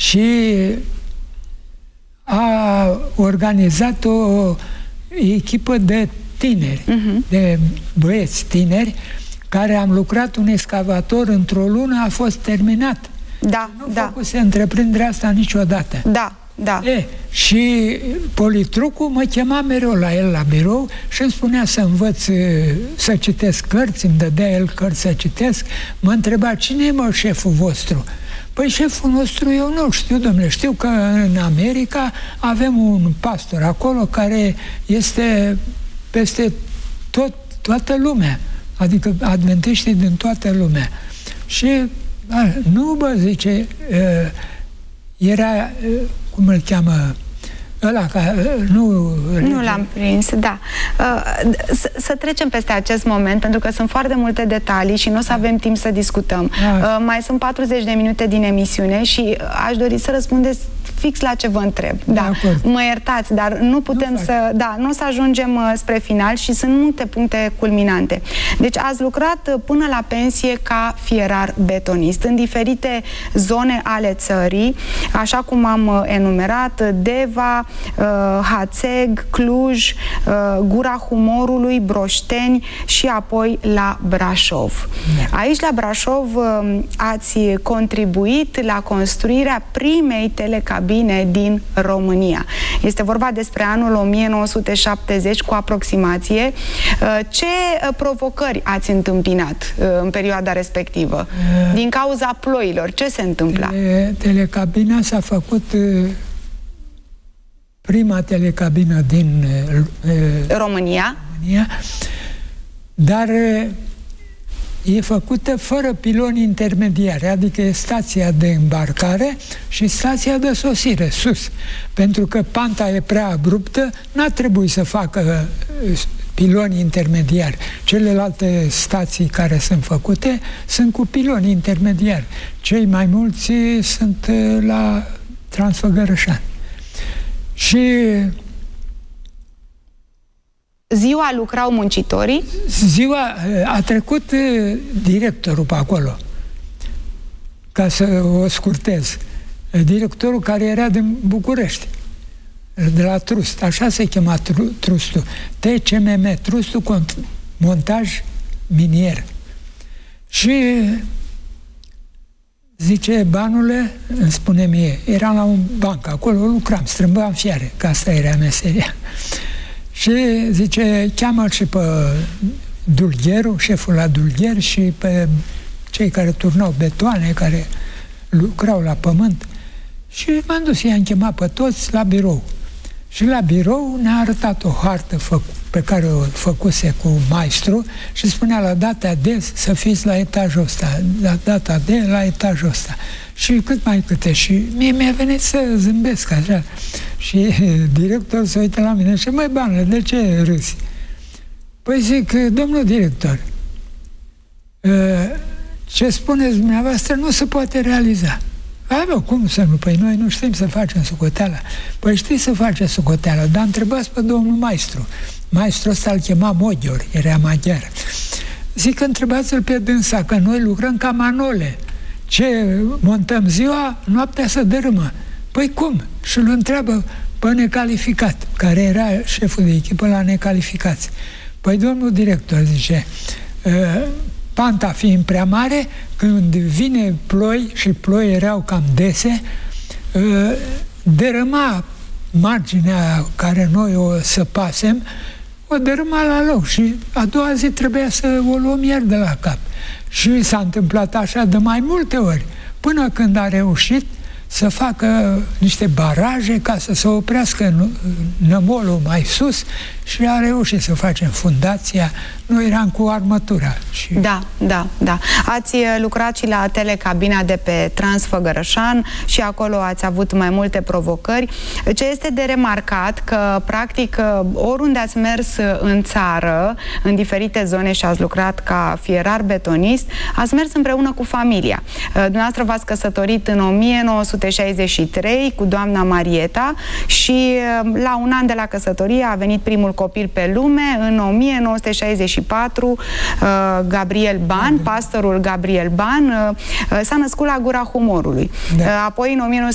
și a organizat o echipă de tineri, de băieți tineri, care am lucrat un excavator într-o lună, a fost terminat. Da, nu făcuse întreprinderea asta niciodată. Da, da. Și Politrucu mă chema mereu la el la birou și îmi spunea să învăț să citesc cărți, îmi dădea el cărți să citesc, mă întreba: cine e, mă, șeful vostru? Păi șeful nostru eu nu știu, domnule, știu că în America avem un pastor acolo care este peste toată lumea, adică adventiștii din toată lumea. Și nu, bă, zice, era, cum îl cheamă, ăla, nu l-am prins, da. Să trecem peste acest moment, pentru că sunt foarte multe detalii și nu o să avem timp să discutăm. Mai sunt 40 de minute din emisiune și aș dori să răspundeți fix la ce vă întreb. Da, mă iertați, dar nu putem nu o să ajungem spre final și sunt multe puncte culminante. Deci ați lucrat până la pensie ca fierar betonist în diferite zone ale țării, așa cum am enumerat: Deva, Hațeg, Cluj, Gura Humorului, Broșteni și apoi la Brașov. Aici la Brașov ați contribuit la construirea primei telecabine din România. Este vorba despre anul 1970 cu aproximație. Ce provocări ați întâmpinat în perioada respectivă? Din cauza ploilor, ce se întâmpla? Telecabina s-a făcut, prima telecabină din România, dar e făcută fără piloni intermediari, adică e stația de îmbarcare și stația de sosire, sus. Pentru că panta e prea abruptă, n-a trebuit să facă piloni intermediari. Celelalte stații care sunt făcute sunt cu piloni intermediari. Cei mai mulți sunt la Transfăgărășani. Și ziua lucrau muncitorii? Ziua a trecut directorul pe acolo, ca să o scurtez. Directorul care era din București, de la Trust, așa se chema Trustul, TCMM, Trustul Montaj Minier. Și zice: Banule, îmi spune mie, eram la un banc, acolo lucram, strâmbam fiare, că asta era meseria. Și zice: cheamă și pe dulgherul, șeful la dulgher, și pe cei care turnau betoane, care lucrau la pământ. Și m-am dus, i-am chemat pe toți la birou. Și la birou ne-a arătat o hartă pe care o făcuse cu maestru și spunea: la data de să fiți la etajul ăsta, la data de la etajul ăsta. Și cât mai câte. Și mie mi-a venit să zâmbesc așa. Și directorul se uită la mine și: măi, Banule, de ce râzi? Păi zic: domnul director, ce spuneți dumneavoastră nu se poate realiza. Bă, cum să nu? Păi noi nu știm să facem socoteala. Păi știți să faceți socoteala, dar întrebați pe domnul maestru. Maestrul ăsta îl chema Moghior, era maghiar. Zic: întrebați-l pe dânsa, că noi lucrăm ca Manole. Ce montăm ziua, noaptea să dărâmă. Păi cum? Și îl întreabă pe necalificat, care era șeful de echipă la necalificați. Păi domnul director, zice, panta fiind prea mare, când vine ploi, și ploi erau cam dese, dărâma marginea care noi o săpasem, o dărâma la loc și a doua zi trebuia să o luăm iar de la cap. Și s-a întâmplat așa de mai multe ori, până când a reușit să facă niște baraje ca să se oprească nămolul mai sus și a reușit să facem fundația. Noi eram cu armătura. Și... Da. Ați lucrat și la telecabina de pe Transfăgărășan și acolo ați avut mai multe provocări. Ce este de remarcat că, practic, oriunde ați mers în țară, în diferite zone și ați lucrat ca fierar betonist, ați mers împreună cu familia. Dumneavoastră v-ați căsătorit în 1963 cu doamna Marieta și la un an de la căsătorie a venit primul copil pe lume. În 1964 Gabriel Ban, pastorul Gabriel Ban, s-a născut la Gura Humorului. Apoi în